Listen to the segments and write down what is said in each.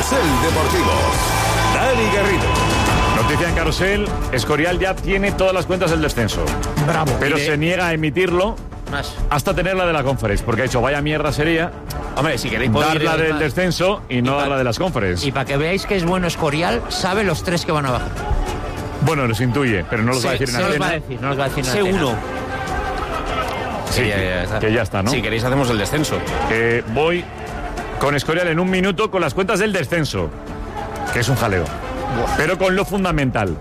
Carrusel Deportivo. Dani Garrido. Noticia en Carrusel, Escorial ya tiene todas las cuentas del descenso. Bravo. Pero se niega a emitirlo hasta tener la de la Conference, porque ha dicho, vaya mierda sería, hombre, si queréis dar la del descenso y no dar la de las Conference. Y para que veáis que es bueno Escorial, sabe los 3 que van a bajar. Bueno, los intuye, pero no los va a decir en antena. No los va a decir en antena. Seguro. Sí, que ya está, ¿no? Si queréis hacemos el descenso. Voy con Escorial en un minuto con las cuentas del descenso, que es un jaleo. Pero con lo fundamental.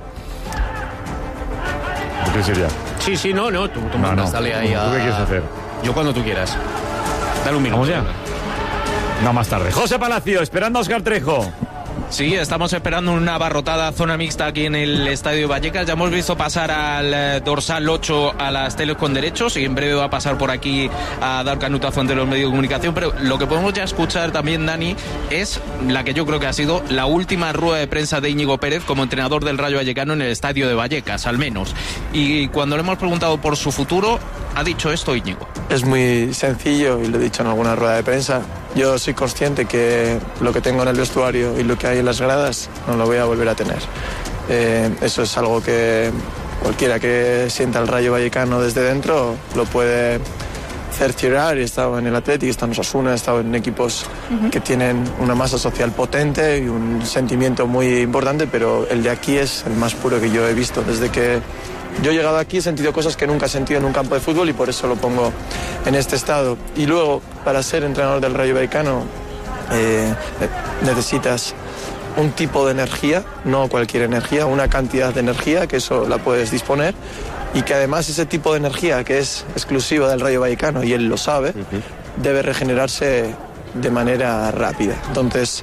¿Qué sería? Sí, no, tú mandas, dale ahí a... ¿Tú qué quieres hacer? Yo cuando tú quieras. Dale un minuto. ¿Vamos ya? No, más tarde. José Palacio, esperando a Óscar Trejo. Sí, estamos esperando una abarrotada zona mixta aquí en el Estadio de Vallecas. Ya hemos visto pasar al dorsal 8 a las teles con derechos y en breve va a pasar por aquí a dar canutazo ante los medios de comunicación. Pero lo que podemos ya escuchar también, Dani, es la que yo creo que ha sido la última rueda de prensa de Íñigo Pérez como entrenador del Rayo Vallecano en el Estadio de Vallecas, al menos. Y cuando le hemos preguntado por su futuro, ha dicho esto Íñigo. Es muy sencillo y lo he dicho en alguna rueda de prensa. Yo soy consciente que lo que tengo en el vestuario y lo que hay en las gradas no lo voy a volver a tener. Eso es algo que cualquiera que sienta el Rayo Vallecano desde dentro lo puede cerciorar. He estado en el Athletic, he estado en Osasuna, he estado en equipos que tienen una masa social potente y un sentimiento muy importante, pero el de aquí es el más puro que yo he visto. Desde que yo he llegado aquí he sentido cosas que nunca he sentido en un campo de fútbol y por eso lo pongo en este estado. Y luego, para ser entrenador del Rayo Vallecano, necesitas un tipo de energía, no cualquier energía, una cantidad de energía, que eso la puedes disponer, y que además ese tipo de energía que es exclusiva del Rayo Vallecano, y él lo sabe, debe regenerarse de manera rápida. Entonces,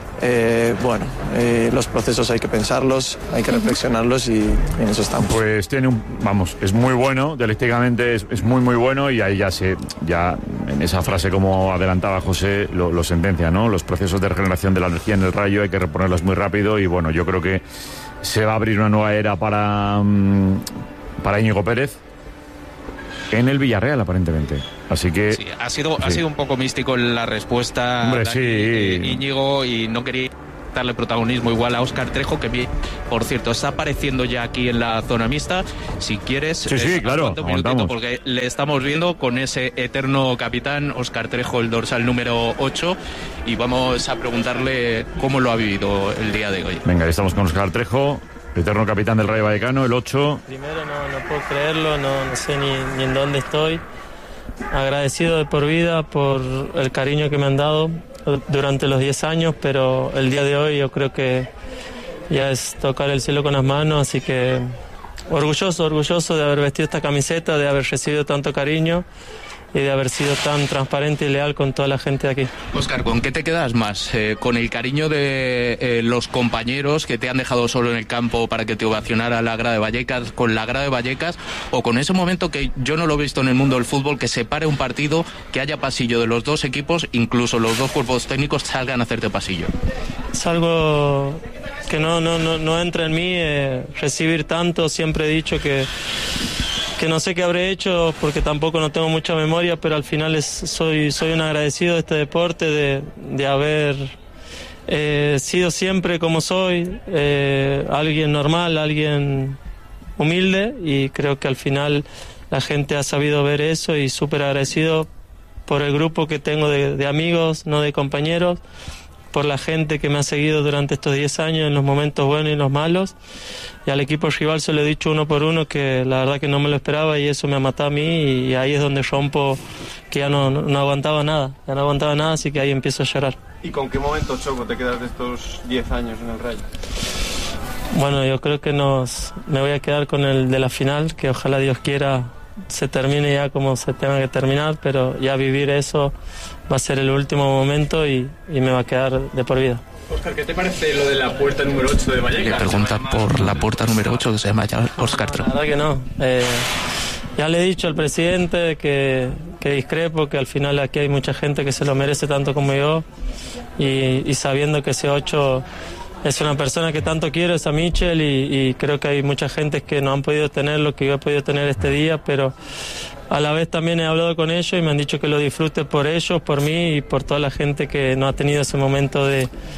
los procesos hay que pensarlos, hay que reflexionarlos y en eso estamos. Pues es muy bueno, dialécticamente es muy bueno, y ahí ya en esa frase, como adelantaba José, lo sentencia, ¿no? Los procesos de regeneración de la energía en el Rayo hay que reponerlos muy rápido y bueno, yo creo que se va a abrir una nueva era para Íñigo Pérez en el Villarreal, aparentemente. Así que sí, ha sido un poco místico la respuesta. Hombre, Íñigo, y no quería darle protagonismo igual a Óscar Trejo, que por cierto está apareciendo ya aquí en la zona mixta. Si quieres, claro, un minutito, porque le estamos viendo con ese eterno capitán Óscar Trejo, el dorsal número 8, y vamos a preguntarle cómo lo ha vivido el día de hoy. Venga, estamos con Óscar Trejo, eterno capitán del Rayo Vallecano, el 8. Primero no puedo creerlo, no sé ni en dónde estoy. Agradecido de por vida por el cariño que me han dado durante los 10 años, pero el día de hoy yo creo que ya es tocar el cielo con las manos, así que orgulloso de haber vestido esta camiseta, de haber recibido tanto cariño y de haber sido tan transparente y leal con toda la gente de aquí. Óscar, ¿con qué te quedas más? ¿Con el cariño de los compañeros que te han dejado solo en el campo para que te ovacionara la grada de Vallecas, con la grada de Vallecas, o con ese momento que yo no lo he visto en el mundo del fútbol, que se pare un partido, que haya pasillo de los dos equipos, incluso los dos cuerpos técnicos salgan a hacerte pasillo? Es algo que no entra en mí, recibir tanto. Siempre he dicho que no sé qué habré hecho porque tampoco no tengo mucha memoria, pero al final soy un agradecido de este deporte, de haber sido siempre como soy, alguien normal, alguien humilde, y creo que al final la gente ha sabido ver eso, y súper agradecido por el grupo que tengo de amigos, no de compañeros, por la gente que me ha seguido durante estos 10 años en los momentos buenos y los malos, y al equipo rival se lo he dicho uno por uno que la verdad que no me lo esperaba, y eso me ha matado a mí, y ahí es donde rompo, que ya no aguantaba nada, así que ahí empiezo a llorar. ¿Y con qué momento, Choco, te quedas de estos 10 años en el Rayo? Bueno, yo creo que me voy a quedar con el de la final, que ojalá Dios quiera se termine ya como se tenga que terminar, pero ya vivir eso va a ser el último momento y me va a quedar de por vida. Óscar, ¿qué te parece lo de la puerta número 8 de Vallecas? Le pregunta por la puerta número 8, que se llama ya Óscar Trejo. La verdad que no. Ya le he dicho al presidente que discrepo, que al final aquí hay mucha gente que se lo merece tanto como yo, y sabiendo que ese 8 es una persona que tanto quiero, es a Michel, y creo que hay mucha gente que no han podido tener lo que yo he podido tener este día, pero a la vez también he hablado con ellos y me han dicho que lo disfrute por ellos, por mí y por toda la gente que no ha tenido ese momento de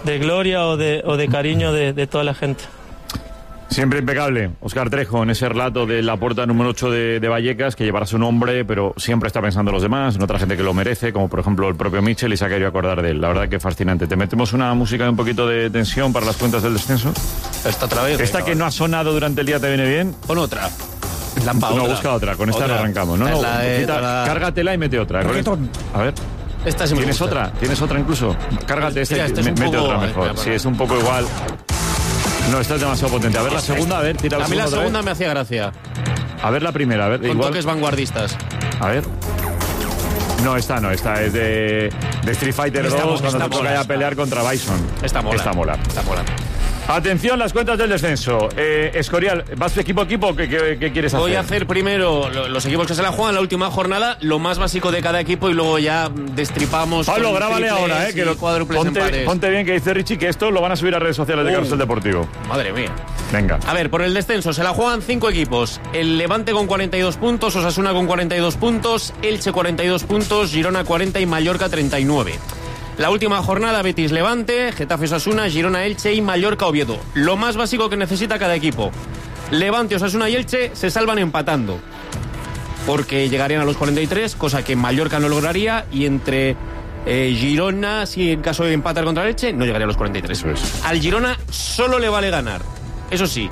gloria o de cariño de toda la gente. Siempre impecable, Óscar Trejo, en ese relato de la puerta número 8 de Vallecas, que llevará su nombre, pero siempre está pensando en los demás, en otra gente que lo merece, como por ejemplo el propio Mitchell, y se ha querido acordar de él. La verdad que fascinante. ¿Te metemos una música de un poquito de tensión para las cuentas del descenso? Esta otra vez. Esta que no ha sonado durante el día, ¿te viene bien? Con otra. No, busca otra, con esta lo arrancamos. No, cárgatela y mete otra. A ver. Esta sí me ¿Tienes gusta. otra? ¿Tienes otra incluso? Cárgate esta y mete otra mejor. Sí, es un poco igual. No, esta es demasiado potente. A ver la segunda, a ver, tira la segunda. A mí la segunda me hacía gracia. A ver la primera, a ver. Con igual. toques vanguardistas. A ver. No, esta es de Street Fighter 2, cuando te toca ya pelear contra Bison. Esta mola. Esta mola. Atención, las cuentas del descenso. Escorial, ¿vas equipo a equipo? ¿Qué quieres hacer? Voy a hacer primero los equipos que se la juegan la última jornada, lo más básico de cada equipo, y luego ya destripamos. Pablo, grábale ahora, que lo ponte bien, que dice Richie que esto lo van a subir a redes sociales de Carrusel Deportivo. Madre mía. Venga. A ver, por el descenso se la juegan 5 equipos. El Levante con 42 puntos, Osasuna con 42 puntos, Elche 42 puntos, Girona 40 y Mallorca 39. La última jornada, Betis-Levante, Getafe-Osasuna, Girona-Elche y Mallorca-Oviedo. Lo más básico que necesita cada equipo. Levante, Osasuna y Elche se salvan empatando, porque llegarían a los 43, cosa que Mallorca no lograría, y entre Girona, si en caso de empatar contra Elche, no llegaría a los 43. Eso es. Al Girona solo le vale ganar. Eso sí,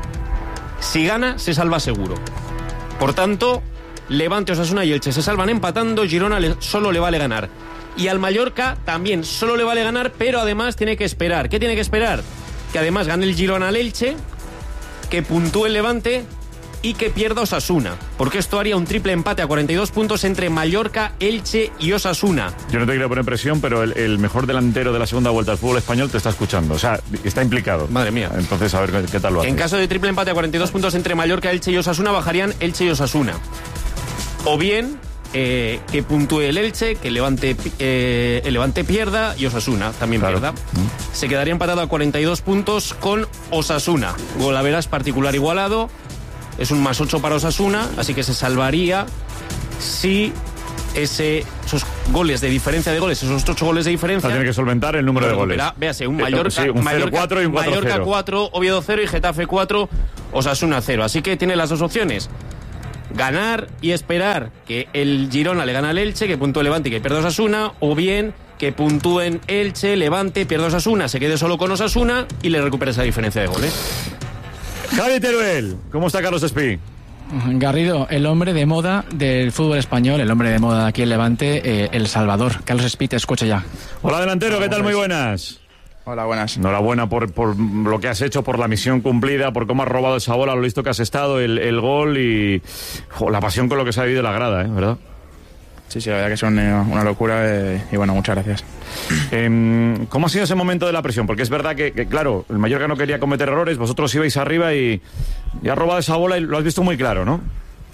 si gana, se salva seguro. Por tanto, Levante, Osasuna y Elche se salvan empatando, Girona solo le vale ganar. Y al Mallorca también solo le vale ganar, pero además tiene que esperar. ¿Qué tiene que esperar? Que además gane el Girona al Elche, que puntúe el Levante y que pierda Osasuna. Porque esto haría un triple empate a 42 puntos entre Mallorca, Elche y Osasuna. Yo no te quiero poner presión, pero el mejor delantero de la segunda vuelta al fútbol español te está escuchando. O sea, está implicado. Madre mía. Entonces, a ver qué tal lo hace. En caso de triple empate a 42 puntos entre Mallorca, Elche y Osasuna, bajarían Elche y Osasuna. O bien que puntúe el Elche, que el Levante pierda y Osasuna también pierda. Se quedaría empatado a 42 puntos con Osasuna. Golaveras particular igualado. Es un +8 para Osasuna, así que se salvaría si esos goles de diferencia de goles, esos 8 goles de diferencia. Tiene que solventar el número de goles. Véase, un Mallorca, un 0-4 y un 4-0. Mallorca 4, Oviedo 0 y Getafe 4, Osasuna 0. Así que tiene las dos opciones. Ganar y esperar que el Girona le gane al Elche, que puntúe Levante y que pierda Osasuna, o bien que puntúen Elche, Levante, pierda Osasuna, se quede solo con Osasuna y le recupere esa diferencia de goles. Javi Teruel, ¿cómo está Carlos Espí? Garrido, el hombre de moda del fútbol español, el hombre de moda aquí en Levante, El Salvador. Carlos Espí, te escucha ya. Hola, delantero, ¿qué tal? Muy buenas. Hola, buenas. Enhorabuena por lo que has hecho, por la misión cumplida, por cómo has robado esa bola, lo listo que has estado, el gol y la pasión con lo que se ha vivido la grada, ¿verdad? Sí, la verdad que son una locura y bueno, muchas gracias. ¿Cómo ha sido ese momento de la presión? Porque es verdad que claro, el Mallorca no quería cometer errores, vosotros ibais arriba y has robado esa bola y lo has visto muy claro, ¿no?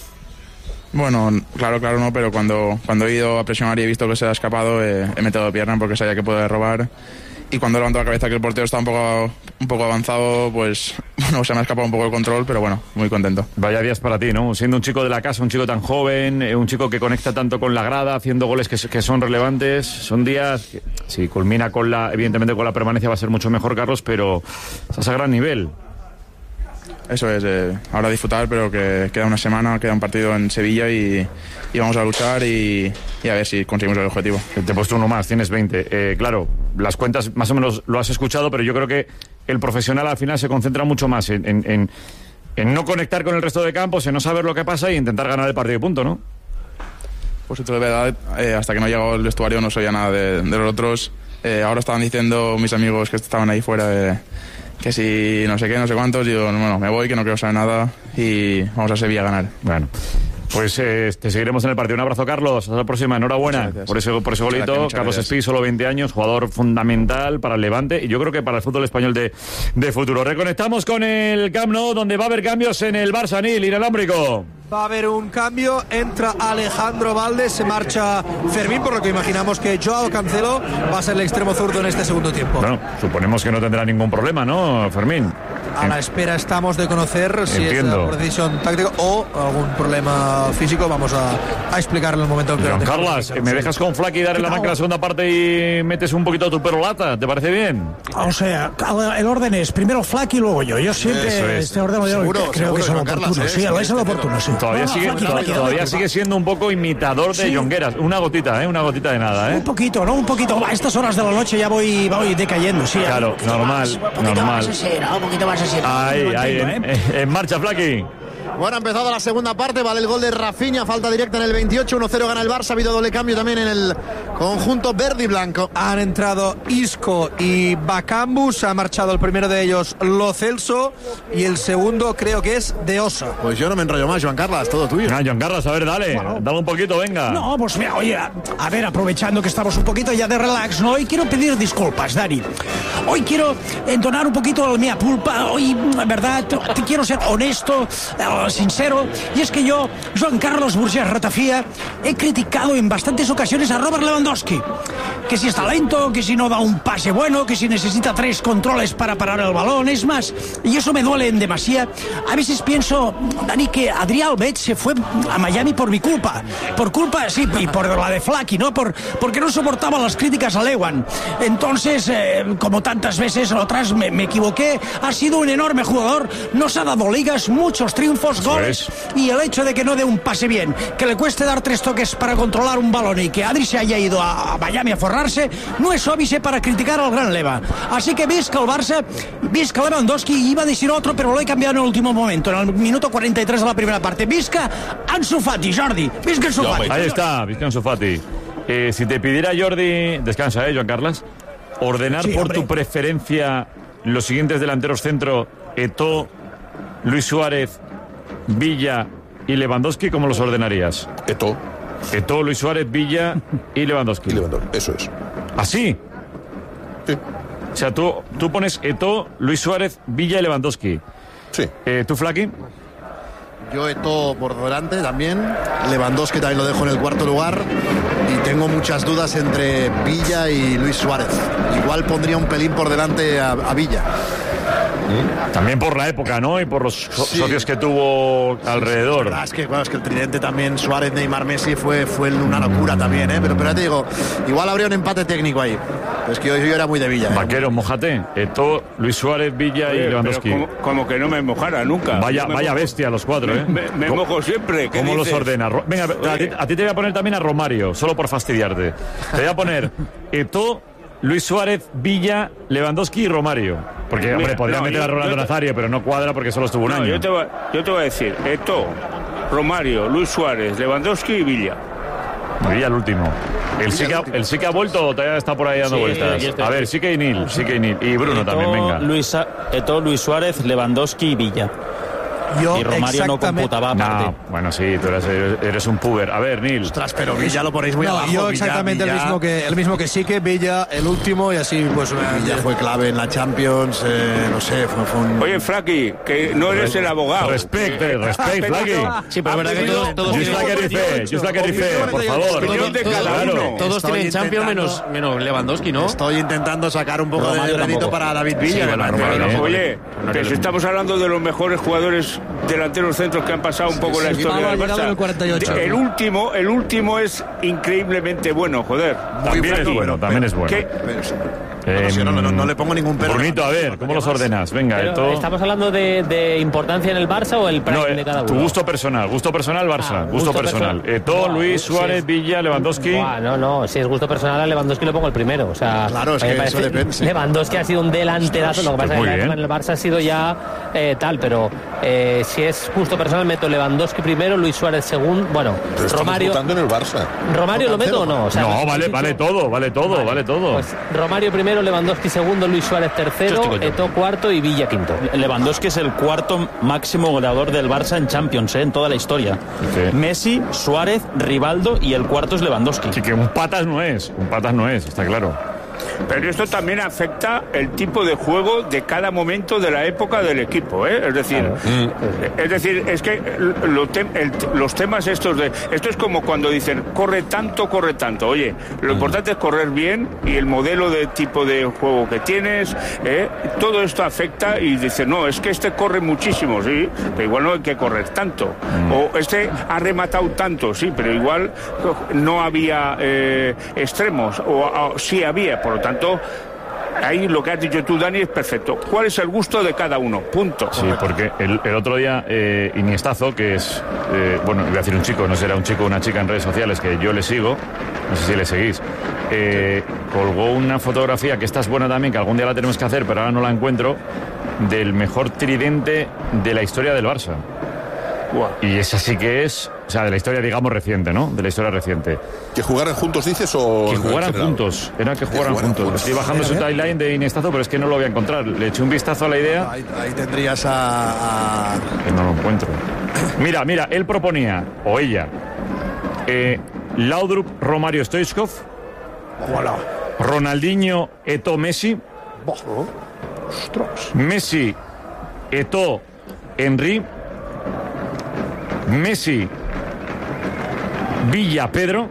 Bueno, claro no, pero cuando he ido a presionar y he visto que se ha escapado, he metido pierna porque sabía que podía robar. Y cuando levanto la cabeza que el portero está un poco avanzado, pues bueno, se me ha escapado un poco el control, pero bueno, muy contento. Vaya días para ti, ¿no? Siendo un chico de la casa, un chico tan joven, un chico que conecta tanto con la grada, haciendo goles que son relevantes, son días que, si culmina evidentemente con la permanencia va a ser mucho mejor, Carlos, pero estás a gran nivel. Eso es, ahora disfrutar, pero que queda una semana, queda un partido en Sevilla y vamos a luchar y a ver si conseguimos el objetivo. Te he puesto uno más, tienes 20. Claro, las cuentas más o menos lo has escuchado, pero yo creo que el profesional al final se concentra mucho más en no conectar con el resto de campos, en no saber lo que pasa y intentar ganar el partido de punto, ¿no? Pues esto de verdad, hasta que no he llegado al vestuario no sabía nada de los otros. Ahora estaban diciendo mis amigos que estaban ahí fuera que si no sé qué, no sé cuántos, digo, bueno, me voy, que no quiero saber nada y vamos a Sevilla a ganar. Bueno, pues te seguiremos en el partido. Un abrazo, Carlos, hasta la próxima, enhorabuena por ese golito. Carlos Espí, solo 20 años, jugador fundamental para el Levante y yo creo que para el fútbol español de futuro. Reconectamos con el Camp Nou, donde va a haber cambios en el Barça, Nil, inalámbrico. Va a haber un cambio, entra Alejandro Valdes, se marcha Fermín, por lo que imaginamos que Joao Cancelo va a ser el extremo zurdo en este segundo tiempo. Bueno, suponemos que no tendrá ningún problema, ¿no, Fermín? a la espera estamos de conocer si Entiendo. es por decisión táctica o algún problema físico. Vamos a explicarlo en el momento en que Juan Carlos, ¿me dejas con Flaky dar en la banca la segunda parte y metes un poquito tu perolata? ¿Te parece bien? O sea, el orden es primero Flaky y luego yo. Yo siempre este orden creo que es lo oportuno. Sí, es lo oportuno, sí. Todavía sigue siendo un poco imitador de Jongueras. Una gotita de nada, Un poquito. A estas horas de la noche ya voy decayendo, sí. Claro, normal. Un poquito más así. Ahí, en marcha, Flaky. Bueno, ha empezado la segunda parte, vale el gol de Rafinha, falta directa en el 28, 1-0 gana el Barça, ha habido doble cambio también en el conjunto verde y blanco. Han entrado Isco y Bacambus, ha marchado el primero de ellos Lo Celso y el segundo creo que es De Osa. Pues yo no me enrollo más, Joan Carlos, todo tuyo. Joan Carlos, a ver, dale un poquito, venga. No, pues mira, oye, a ver, aprovechando que estamos un poquito ya de relax, ¿no? Hoy quiero pedir disculpas, Dani. Hoy quiero entonar un poquito mi pulpa, hoy, verdad, te quiero ser honesto, sincero, y es que yo, Joan Carlos Burgés Ratafia, he criticado en bastantes ocasiones a Robert Lewandowski, que si está lento, que si no da un pase bueno, que si necesita 3 controles para parar el balón, es más, y eso me duele en demasía. A veces pienso, Dani, que Adrià Albet se fue a Miami por mi culpa, sí, y por la de Flaky, ¿no? Porque no soportaba las críticas a Lewan. Entonces, como tantas veces otras, me equivoqué. Ha sido un enorme jugador, nos ha dado ligas, muchos triunfos, goles, y el hecho de que no dé un pase bien, que le cueste dar 3 toques para controlar un balón y que Adri se haya ido a Miami a forrarse, no es óbice para criticar al gran Leva. Así que visca el Barça, visca Lewandowski, iba a decir otro, pero lo he cambiado en el último momento, en el minuto 43 de la primera parte. Visca Ansu Fati, Jordi, visca Ansu Fati. Ahí está, visca Ansu Fati. Si te pidiera Jordi, descansa, Joan Carlos, ordenar por tu preferencia los siguientes delanteros centro, Eto'o, Luis Suárez, Villa y Lewandowski, ¿cómo los ordenarías? Eto'o, Luis Suárez, Villa y Lewandowski. Eso es. ¿Así? Sí. O sea, tú pones Eto'o, Luis Suárez, Villa y Lewandowski. Sí. ¿Tú, Flaky? Yo Eto'o por delante también, Lewandowski también lo dejo en el cuarto lugar y tengo muchas dudas entre Villa y Luis Suárez. Igual pondría un pelín por delante a Villa. También por la época, ¿no? Y por los socios que tuvo alrededor. Es que el tridente también, Suárez, Neymar, Messi, fue una locura también, ¿eh? Pero ya te digo, igual habría un empate técnico ahí. Es que yo era muy de Villa. Vaquero, mójate. Eto'o, Luis Suárez, Villa y Lewandowski. Como que no me mojara nunca. Vaya bestia los 4, ¿eh? Me mojo siempre. ¿Cómo los ordena? Venga, a ti te voy a poner también a Romario, solo por fastidiarte. Te voy a poner Eto'o, Luis Suárez, Villa, Lewandowski y Romario. Porque, hombre, podría meter a Rolando Nazario, pero no cuadra porque solo estuvo un año. Yo te voy a decir, Eto'o, Romario, Luis Suárez, Lewandowski y Villa. Villa el último. El sí que ha vuelto o todavía está por ahí dando vueltas. A ver, sí que hay Nil. Y Bruno también, venga. Eto'o, Luis Suárez, Lewandowski y Villa. Y Romario no computaba aparte. No, bueno, sí, tú eres un puber. A ver, Nil. Ostras, pero Villa lo ponéis muy abajo. Yo exactamente Villa. el mismo que sí, que Villa, el último, y así pues... Villa fue clave en la Champions, no sé, fue un... Oye, Flaky, que no eres el abogado. Respect, Flaky. Sí, pero verdad que todos Just like a por favor. Claro. Todos tienen Champions menos Lewandowski, ¿no? Estoy intentando sacar un poco de rédito para David Villa. Oye, que si estamos hablando de los mejores jugadores delanteros centros que han pasado un poco la historia del Barça. El último es increíblemente bueno, joder. También es bueno. No le pongo ningún pero. Brunito, a ver, ¿cómo los ordenas? Venga, ¿estamos hablando de importancia en el Barça o el prime de cada uno? Tu gusto personal, Barça, gusto personal. Eto'o, Luis Suárez, Villa, Lewandowski. No, si es gusto personal a Lewandowski lo pongo el primero. O sea, claro, es que eso depende. Lewandowski ha sido un delanterazo, lo que pasa es que en el Barça ha sido ya pero si es gusto personal meto Lewandowski primero, Luis Suárez segundo, bueno, Romario. En el Barça. ¿Romario lo meto o no? O sea, no, vale todo. Pues Romario primero, Lewandowski segundo, Luis Suárez tercero, Eto'o cuarto y Villa quinto. Lewandowski es el cuarto máximo goleador del Barça en Champions, en toda la historia. Messi, Suárez, Rivaldo y el cuarto es Lewandowski. Sí, que un patas no es, está claro. Pero esto también afecta el tipo de juego de cada momento de la época del equipo, ¿eh? Es decir, es que los temas estos de... Esto es como cuando dicen, corre tanto. Oye, lo importante es correr bien y el modelo de tipo de juego que tienes, todo esto afecta y dice, no, es que este corre muchísimo, sí, pero igual no hay que correr tanto. O este ha rematado tanto, sí, pero igual no había extremos, o sí había, por lo tanto... Ahí lo que has dicho tú, Dani, es perfecto. ¿Cuál es el gusto de cada uno? Punto. Sí, porque el otro día Iniestazo, que es, bueno, iba a decir un chico, no será un chico o una chica en redes sociales, que yo le sigo, no sé si le seguís, colgó una fotografía, que esta es buena también, que algún día la tenemos que hacer, pero ahora no la encuentro, del mejor tridente de la historia del Barça. Y esa sí que es, o sea, de la historia, digamos, reciente, ¿no? De la historia reciente. ¿Que jugaran juntos, dices, o...? Que jugaran juntos, era que jugaran juntos. Estoy bajando su timeline de Iniestazo, pero es que no lo voy a encontrar. Le eché un vistazo a la idea. Ahí tendrías a... Que no lo encuentro. Mira, él proponía, o ella, Laudrup, Romario, Stoichkov, Ronaldinho, Eto'o, Messi, Messi, Eto'o, Henry, Messi, Villa, Pedro,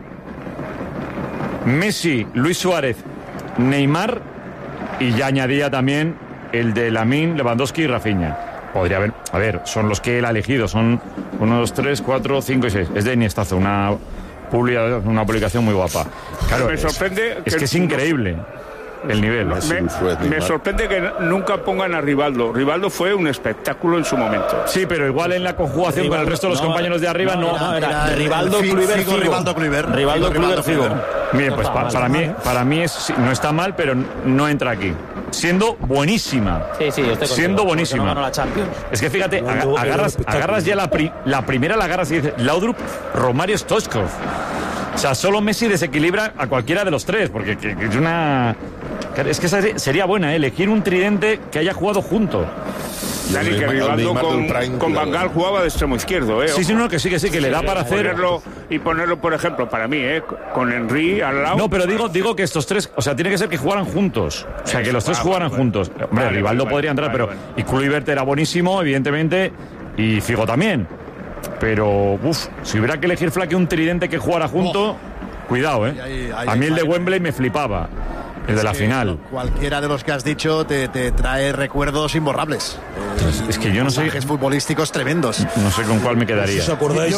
Messi, Luis Suárez, Neymar, y ya añadía también el de Lamine, Lewandowski y Rafinha. Podría haber, a ver, son los que él ha elegido, son 1, 2, 3, 4, 5 y 6. Es de Iniestazo, una publicación muy guapa. Claro, me sorprende es que es increíble el nivel. Me sorprende que nunca pongan a Rivaldo. Rivaldo fue un espectáculo en su momento. Sí, pero igual en la conjugación Rivaldo, con el resto de los compañeros de arriba no era Rivaldo, Kluivert, Figo. Rivaldo, Kluivert, Figo. Mire, pues para mí no está mal, pero no entra aquí. Siendo buenísima. Sí, siendo buenísima. No ganó la Champions. Es que fíjate, agarras ya la primera, la agarras y dices Laudrup, Romario, Stoichkov. O sea, solo Messi desequilibra a cualquiera de los tres, porque es una... Es que sería buena, elegir un tridente que haya jugado junto. Dani, que Rivaldo con Van Gaal jugaba de extremo izquierdo, Sí, no, que sí, que le da para hacer... Ponerlo, por ejemplo, para mí, con Henry al lado... No, pero digo que estos tres, o sea, tiene que ser que jugaran juntos. O sea, que los tres jugaran juntos. Hombre, Rivaldo podría entrar, pero... Y Kluivert era buenísimo, evidentemente, y Figo también. Pero, si hubiera que elegir, Flaque, un tridente que jugara junto, cuidado, A mí el de Wembley me flipaba. El de la final. Cualquiera de los que has dicho te trae recuerdos imborrables. Es que yo no sé. Futbolísticos tremendos. No sé con cuál me quedaría. ¿Os acordáis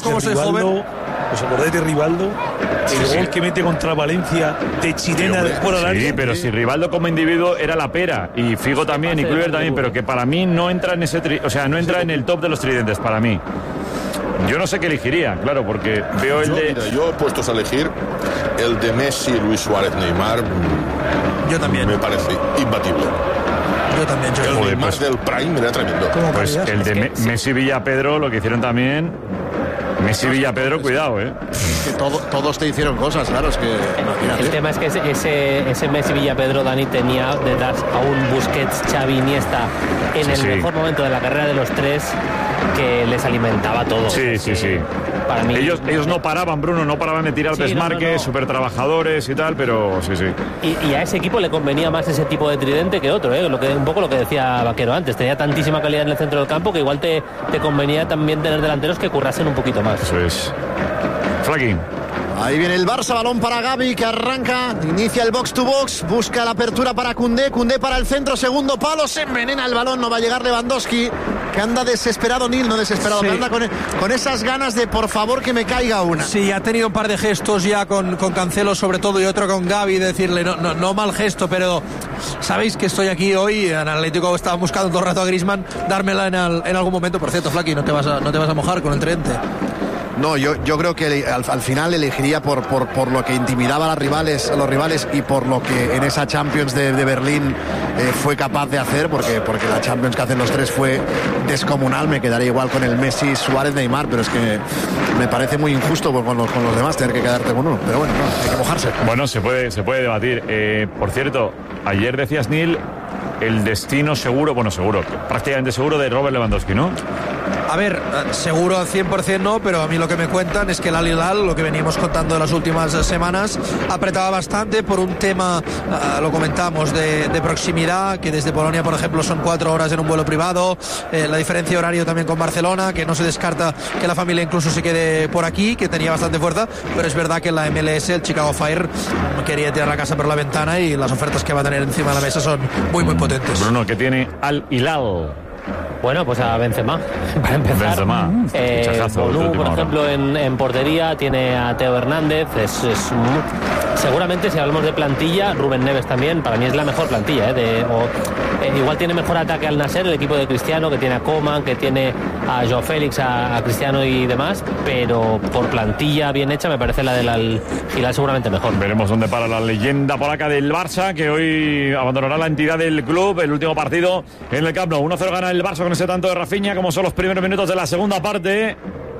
de Rivaldo? El gol que mete contra Valencia de chilena de fuera del área. Sí, pero si Rivaldo como individuo era la pera. Y Figo también, y Kluivert también. Pero que para mí no entra en ese. O sea, no entra en el top de los tridentes, para mí. Yo no sé qué elegiría, claro, porque veo yo he puesto a elegir el de Messi, Luis Suárez, Neymar. Yo también. Me parece imbatible. Yo también. El Neymar del Prime era tremendo. Pues el de Messi, Villa, Pedro, lo que hicieron también. Messi, Villa, Pedro, cuidado, Que todos te hicieron cosas, claro, es que... El tema es que ese Messi, Villa, Pedro, Dani, tenía detrás a un Busquets, Xavi, Iniesta en el mejor momento de la carrera de los tres, que les alimentaba todo. Sí. Para mí, ellos no paraban, Bruno, no paraban de tirar desmarques, súper trabajadores y tal, pero sí. Y a ese equipo le convenía más ese tipo de tridente que otro, un poco lo que decía Vaquero antes. Tenía tantísima calidad en el centro del campo que igual te convenía también tener delanteros que currasen un poquito más. Eso es. Flaky. Ahí viene el Barça, balón para Gavi, que arranca, inicia el box to box, busca la apertura para Koundé para el centro, segundo palo, se envenena el balón, no va a llegar Lewandowski, que anda desesperado, no desesperado, pero anda con esas ganas de por favor que me caiga una. Sí, ha tenido un par de gestos ya con Cancelo sobre todo y otro con Gavi, decirle no mal gesto, pero sabéis que estoy aquí hoy, en Atlético estaba buscando todo el rato a Griezmann, dármela en algún momento. Por cierto, Flaky, no te vas a mojar con el tridente. No, yo creo que al final elegiría por lo que intimidaba a los rivales y por lo que en esa Champions de Berlín fue capaz de hacer, porque la Champions que hacen los tres fue descomunal. Me quedaría igual con el Messi, Suárez, Neymar, pero es que me parece muy injusto con los demás tener que quedarte con uno. Pero bueno, hay que mojarse. Bueno, se puede debatir. Por cierto, ayer decías, Neil, el destino seguro, prácticamente seguro de Robert Lewandowski, ¿no? A ver, seguro al 100% no, pero a mí lo que me cuentan es que el Al Hilal, lo que veníamos contando en las últimas semanas, apretaba bastante por un tema, lo comentamos, de proximidad, que desde Polonia, por ejemplo, son 4 horas en un vuelo privado, la diferencia de horario también con Barcelona, que no se descarta que la familia incluso se quede por aquí, que tenía bastante fuerza, pero es verdad que en la MLS el Chicago Fire quería tirar la casa por la ventana y las ofertas que va a tener encima de la mesa son muy muy potentes. Bruno, que tiene Al Hilal. Bueno, pues a Benzema, para empezar. Benzema, Bonu, por ejemplo, en portería, tiene a Teo Hernández. Seguramente, si hablamos de plantilla, Rubén Neves también, para mí es la mejor plantilla. Igual tiene mejor ataque al Nasser, el equipo de Cristiano, que tiene a Coman, que tiene a Joao Félix, a Cristiano y demás, pero por plantilla bien hecha me parece la del Al Hilal seguramente mejor. Veremos dónde para la leyenda polaca del Barça, que hoy abandonará la entidad del club. El último partido en el Camp Nou. 1-0 gana el Barça con ese tanto de Rafinha, como son los primeros minutos de la segunda parte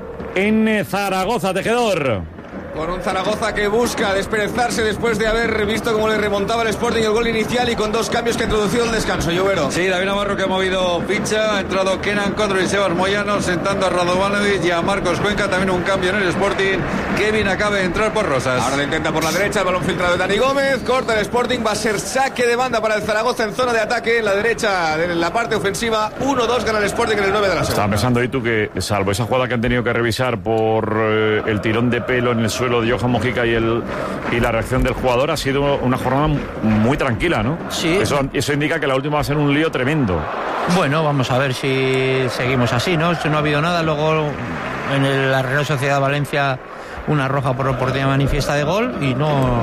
en Zaragoza. Tejedor. Con un Zaragoza que busca desperezarse después de haber visto cómo le remontaba el Sporting el gol inicial y con 2 cambios que ha introducido el descanso. Llovero. Sí, David Navarro, que ha movido ficha, ha entrado Kenan Condro y Sebas Moyano, sentando a Radovanovic y a Marcos Cuenca. También un cambio en el Sporting. Kevin acaba de entrar por Rosas. Ahora lo intenta por la derecha, el balón filtrado de Dani Gómez, corta el Sporting, va a ser saque de banda para el Zaragoza en zona de ataque, en la derecha, en la parte ofensiva. 1-2 gana el Sporting en el 9 de la segunda. Estaba pensando ahí tú que, salvo esa jugada que han tenido que revisar por el tirón de pelo en el suelo de Johan Mojica y la reacción del jugador, ha sido una jornada muy tranquila, ¿no? Sí. Eso indica que la última va a ser un lío tremendo. Bueno, vamos a ver si seguimos así, ¿no? No ha habido nada. Luego en la Real Sociedad Valencia una roja por oportunidad manifiesta de gol y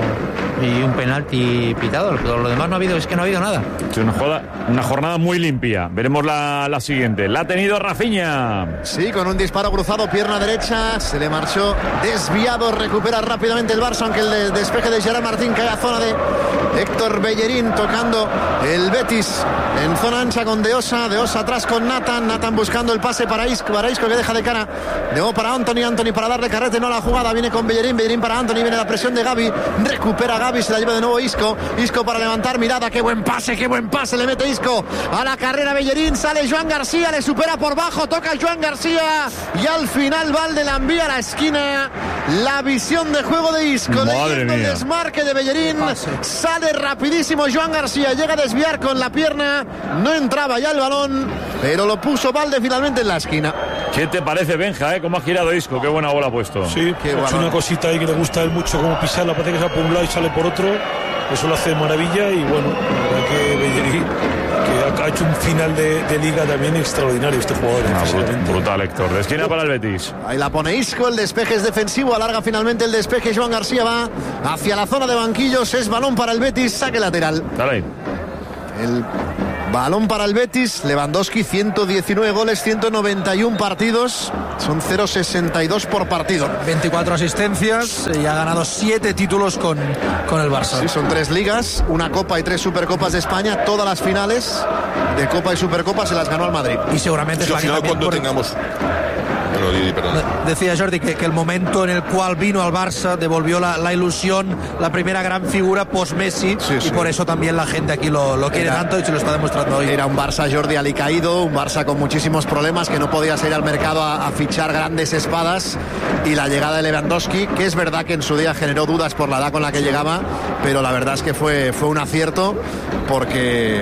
un penalti pitado. Lo demás no ha habido, es que no ha habido nada. Es una jornada muy limpia. Veremos la siguiente. La ha tenido Rafinha. Sí, con un disparo cruzado, pierna derecha, se le marchó desviado, recupera rápidamente el Barça, aunque el despeje de Gerard Martín cae a zona de Héctor Bellerín, tocando el Betis en zona ancha con De Osa atrás con Nathan buscando el pase para Isco que deja de cara, de nuevo para Anthony para darle carrete, no la jugada, viene con Bellerín para Anthony, viene la presión de Gavi, recupera Gavi, se la lleva de nuevo Isco para levantar mirada, qué buen pase, le mete Isco a la carrera Bellerín, sale Joan García, le supera por bajo, toca Joan García y al final Valde la envía a la esquina. La visión de juego de Isco, leyendo el desmarque de Bellerín, sale rapidísimo Joan García, llega a desviar con la pierna, no entraba ya el balón, pero lo puso Valde finalmente en la esquina. ¿Qué te parece, Benja, cómo ha girado Isco? Qué buena bola ha puesto. Sí, es una cosita ahí que le gusta a él mucho, como pisarla, parece que sale por un lado y sale por otro, eso lo hace de maravilla. Y bueno, la verdad que Bellerín, que ha hecho un final de liga también extraordinario este jugador. Brutal, Héctor. De esquina para el Betis. Ahí la pone Isco, el despeje es defensivo, alarga finalmente el despeje, Joan García va hacia la zona de banquillos, es balón para el Betis, saque lateral. Dale ahí. El balón para el Betis, Lewandowski, 119 goles, 191 partidos, son 0,62 por partido. 24 asistencias y ha ganado 7 títulos con el Barça. Sí, son 3 ligas, una Copa y 3 Supercopas de España, todas las finales de Copa y Supercopa se las ganó al Madrid. Y seguramente es la al final cuando tengamos... Bueno, Didi, perdón. Decía Jordi que el momento en el cual vino al Barça devolvió la ilusión, la primera gran figura post-Messi, y por eso también la gente aquí lo quiere tanto y se lo está demostrando hoy. Era un Barça, Jordi, alicaído, un Barça con muchísimos problemas, que no podía salir al mercado a fichar grandes espadas, y la llegada de Lewandowski, que es verdad que en su día generó dudas por la edad con la que llegaba, pero la verdad es que fue un acierto, porque